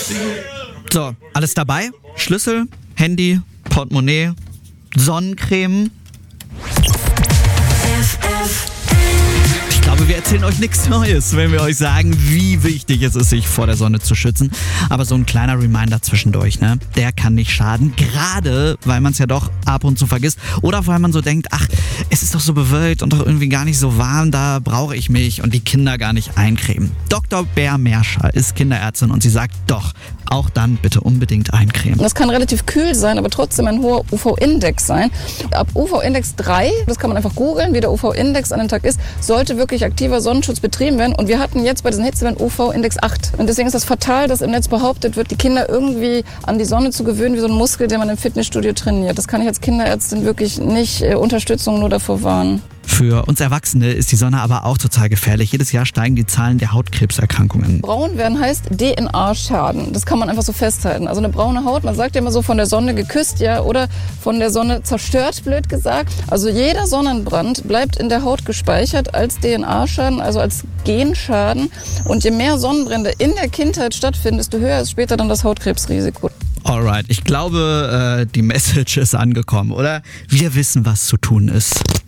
So, alles dabei? Schlüssel, Handy, Portemonnaie, Sonnencreme. Ich glaube, wir erzählen euch nichts Neues, wenn wir euch sagen, wie wichtig es ist, sich vor der Sonne zu schützen. Aber so ein kleiner Reminder zwischendurch, ne? Der kann nicht schaden. Gerade, weil man es ja doch ab und zu vergisst. Oder weil man so denkt, ach, es ist doch so bewölkt und doch irgendwie gar nicht so warm, da brauche ich mich und die Kinder gar nicht eincremen. Dr. Bär Meerschall ist Kinderärztin und sie sagt doch, auch dann bitte unbedingt eincremen. Das kann relativ kühl sein, aber trotzdem ein hoher UV-Index sein. Ab UV-Index 3, das kann man einfach googeln, wie der UV-Index an den Tag ist, sollte wirklich aktiver Sonnenschutz betrieben werden. Und wir hatten jetzt bei diesen Hitzewellen UV-Index 8. Und deswegen ist das fatal, dass im Netz behauptet wird, die Kinder irgendwie an die Sonne zu gewöhnen, wie so ein Muskel, den man im Fitnessstudio trainiert. Das kann ich als Kinderärztin wirklich nicht Unterstützung nur davor warnen. Für uns Erwachsene ist die Sonne aber auch total gefährlich. Jedes Jahr steigen die Zahlen der Hautkrebserkrankungen. Braun werden heißt DNA-Schaden. Das kann man einfach so festhalten. Also eine braune Haut, man sagt ja immer so von der Sonne geküsst, ja, oder von der Sonne zerstört, blöd gesagt. Also jeder Sonnenbrand bleibt in der Haut gespeichert als DNA-Schaden, also als Genschaden. Und je mehr Sonnenbrände in der Kindheit stattfinden, desto höher ist später dann das Hautkrebsrisiko. Alright, ich glaube, die Message ist angekommen, oder? Wir wissen, was zu tun ist.